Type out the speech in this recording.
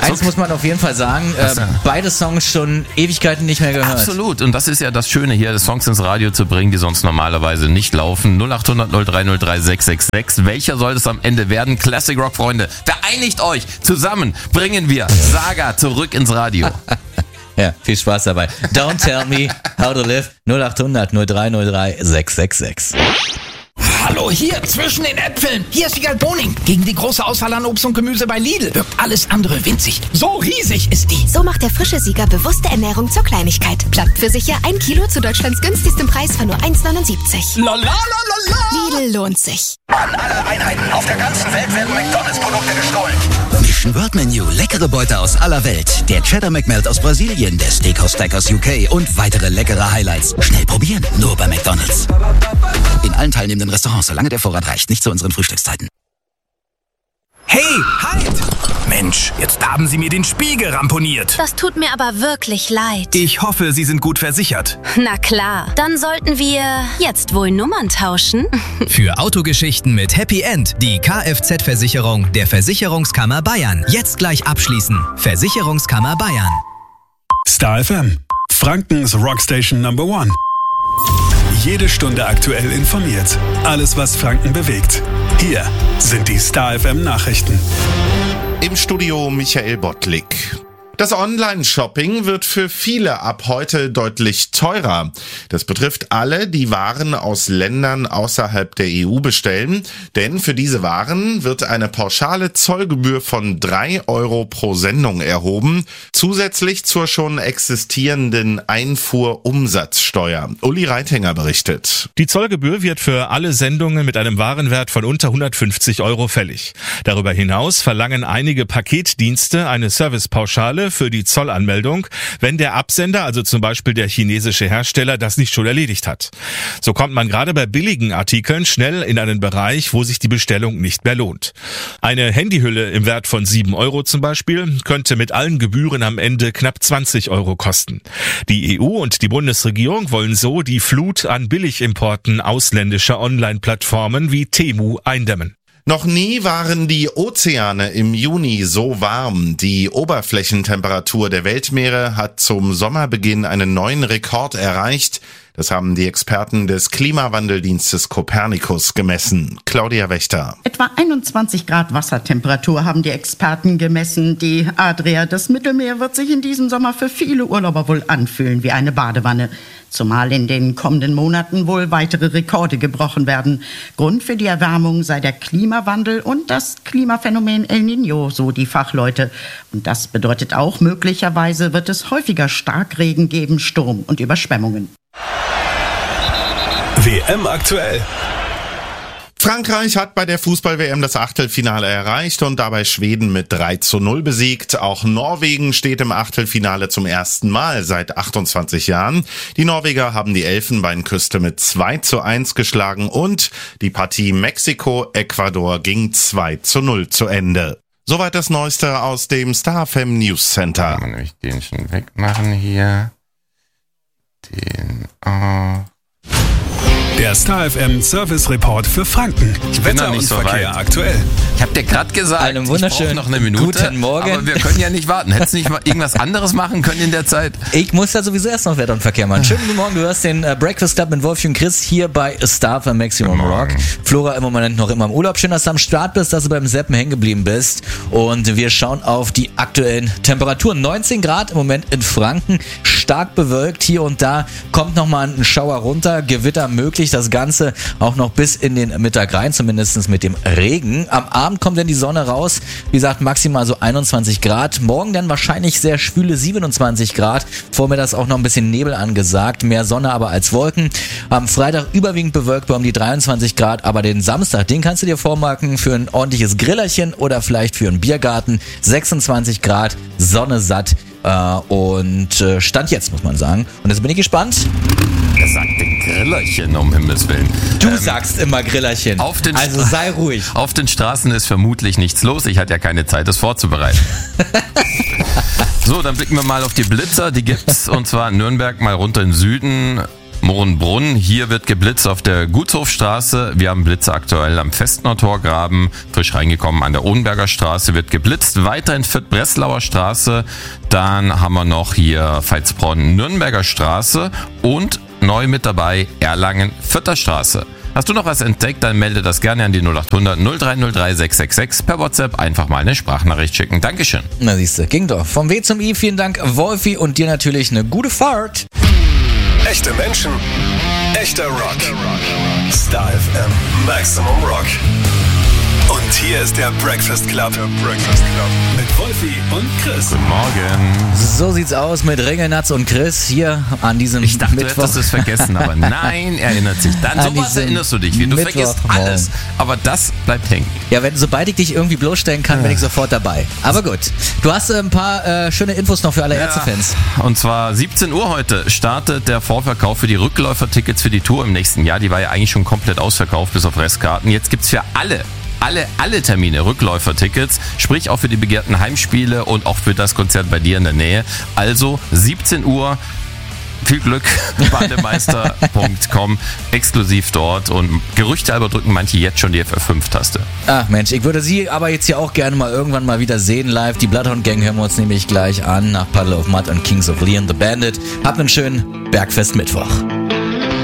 Eins muss man auf jeden Fall sagen, beide Songs schon Ewigkeiten nicht mehr gehört. Absolut, und das ist ja das Schöne hier, Songs ins Radio zu bringen, die sonst normalerweise nicht laufen. 0800 0303 666. Welcher soll es am Ende werden? Classic Rock, Freunde, vereinigt euch! Zusammen bringen wir Saga zurück ins Radio. Ja, viel Spaß dabei. Don't tell me how to live. 0800 0303 666. Hallo, hier zwischen den Äpfeln. Hier ist Wiegald Boning. Gegen die große Auswahl an Obst und Gemüse bei Lidl wirkt alles andere winzig. So riesig ist die. So macht der frische Sieger bewusste Ernährung zur Kleinigkeit. Plattpfirsiche 1 Kilo zu Deutschlands günstigstem Preis von nur 1,79. La la la la la. Lidl lohnt sich. An alle Einheiten auf der ganzen Welt werden McDonalds-Produkte gestohlen. Mission World Menu, leckere Beute aus aller Welt. Der Cheddar McMelt aus Brasilien, der Steakhouse Stack aus UK und weitere leckere Highlights. Schnell probieren, nur bei McDonalds. In allen teilnehmenden Restaurants, solange der Vorrat reicht, nicht zu unseren Frühstückszeiten. Hey, halt! Mensch, jetzt haben Sie mir den Spiegel ramponiert. Das tut mir aber wirklich leid. Ich hoffe, Sie sind gut versichert. Na klar, dann sollten wir jetzt wohl Nummern tauschen. Für Autogeschichten mit Happy End die Kfz-Versicherung der Versicherungskammer Bayern. Jetzt gleich abschließen. Versicherungskammer Bayern. Star FM, Frankens Rockstation Number 1. Jede Stunde aktuell informiert. Alles, was Franken bewegt. Hier sind die Star FM Nachrichten. Im Studio Michael Bottlik. Das Online-Shopping wird für viele ab heute deutlich teurer. Das betrifft alle, die Waren aus Ländern außerhalb der EU bestellen. Denn für diese Waren wird eine pauschale Zollgebühr von 3 Euro pro Sendung erhoben. Zusätzlich zur schon existierenden Einfuhrumsatzsteuer. Uli Reitinger berichtet. Die Zollgebühr wird für alle Sendungen mit einem Warenwert von unter 150 Euro fällig. Darüber hinaus verlangen einige Paketdienste eine Servicepauschale für die Zollanmeldung, wenn der Absender, also zum Beispiel der chinesische Hersteller, das nicht schon erledigt hat. So kommt man gerade bei billigen Artikeln schnell in einen Bereich, wo sich die Bestellung nicht mehr lohnt. Eine Handyhülle im Wert von 7 Euro zum Beispiel könnte mit allen Gebühren am Ende knapp 20 Euro kosten. Die EU und die Bundesregierung wollen so die Flut an Billigimporten ausländischer Online-Plattformen wie Temu eindämmen. Noch nie waren die Ozeane im Juni so warm. Die Oberflächentemperatur der Weltmeere hat zum Sommerbeginn einen neuen Rekord erreicht. Das haben die Experten des Klimawandeldienstes Copernicus gemessen. Claudia Wächter. Etwa 21 Grad Wassertemperatur haben die Experten gemessen. Die Adria, das Mittelmeer, wird sich in diesem Sommer für viele Urlauber wohl anfühlen wie eine Badewanne. Zumal in den kommenden Monaten wohl weitere Rekorde gebrochen werden. Grund für die Erwärmung sei der Klimawandel und das Klimaphänomen El Niño, so die Fachleute. Und das bedeutet auch, möglicherweise wird es häufiger Starkregen geben, Sturm und Überschwemmungen. WM aktuell. Frankreich hat bei der Fußball-WM das Achtelfinale erreicht und dabei Schweden mit 3:0 besiegt. Auch Norwegen steht im Achtelfinale zum ersten Mal seit 28 Jahren. Die Norweger haben die Elfenbeinküste mit 2:1 geschlagen und die Partie Mexiko-Ecuador ging 2:0 zu Ende. Soweit das Neueste aus dem Star FM News Center. Kann ich den schon wegmachen hier? Den Der Star FM Service Report für Franken. Wetter und Verkehr weit. aktuell. Ich hab dir gerade gesagt, einen wunderschönen ich brauche noch eine Minute, guten Morgen. aber wir können ja nicht warten. Hättest du nicht mal irgendwas anderes machen können in der Zeit? Ich muss ja sowieso erst noch Wetter und Verkehr machen. Schönen guten Morgen, du hörst den Breakfast Club mit Wolfi und Chris hier bei Star FM Maximum Rock. Flora im Moment noch immer im Urlaub. Schön, dass du am Start bist, dass du beim Seppen hängen geblieben bist. Und wir schauen auf die aktuellen Temperaturen. 19 Grad im Moment in Franken, stark bewölkt. Hier und da kommt nochmal ein Schauer runter, Gewitter möglich. Das Ganze auch noch bis in den Mittag rein, zumindest mit dem Regen. Am Abend kommt dann die Sonne raus. Wie gesagt, maximal so 21 Grad. Morgen dann wahrscheinlich sehr schwüle 27 Grad. Vormittags auch noch ein bisschen Nebel angesagt. Mehr Sonne aber als Wolken. Am Freitag überwiegend bewölkt bei um die 23 Grad. Aber den Samstag, den kannst du dir vormerken für ein ordentliches Grillerchen oder vielleicht für einen Biergarten. 26 Grad, Sonne satt. Und Stand jetzt, muss man sagen. Und jetzt bin ich gespannt. Er sagte Grillerchen, um Himmels Willen. Du sagst immer Grillerchen, also sei ruhig. Auf den Straßen ist vermutlich nichts los. Ich hatte ja keine Zeit, das vorzubereiten. So, dann blicken wir mal auf die Blitzer. Die gibt's, und zwar in Nürnberg mal runter in den Süden. Mohrenbrunn. Hier wird geblitzt auf der Gutshofstraße. Wir haben Blitze aktuell am Festnordtorgraben. Frisch reingekommen an der Odenberger Straße wird geblitzt. Weiter in Fürth-Breslauer Straße. Dann haben wir noch hier Veitsbronn-Nürnberger Straße. Und neu mit dabei Erlangen-Fürther Straße. Hast du noch was entdeckt, dann melde das gerne an die 0800 0303 666 per WhatsApp. Einfach mal eine Sprachnachricht schicken. Dankeschön. Na siehste, ging doch. Vom W zum I, vielen Dank Wolfi und dir natürlich eine gute Fahrt. Echte Menschen, echter Rock. Star FM, Maximum Rock. Und hier ist der Breakfast Club. Mit Wolfi und Chris. Guten Morgen. So sieht's aus mit Ringelnatz und Chris hier an diesem Ich dachte, Mittwoch. du hättest es vergessen, aber nein, erinnert sich. Dann sowas erinnerst du dich. Du vergisst alles, aber das bleibt hängen. Ja, sobald ich dich irgendwie bloßstellen kann, bin ich sofort dabei. Aber gut, du hast ein paar schöne Infos noch für alle Ärztefans. Und zwar 17 Uhr heute startet der Vorverkauf für die Rückläufertickets für die Tour im nächsten Jahr. Die war ja eigentlich schon komplett ausverkauft, bis auf Restkarten. Jetzt gibt's für alle Termine Rückläufertickets, sprich auch für die begehrten Heimspiele und auch für das Konzert bei dir in der Nähe. Also 17 Uhr, viel Glück, bademeister.com, exklusiv dort, und Gerüchte halber drücken manche jetzt schon die FF5-Taste. Ach Mensch, ich würde sie aber jetzt hier auch gerne mal irgendwann mal wieder sehen live. Die Bloodhound Gang hören wir uns nämlich gleich an nach Puddle of Mud und Kings of Leon the Bandit. Habt einen schönen Bergfest-Mittwoch.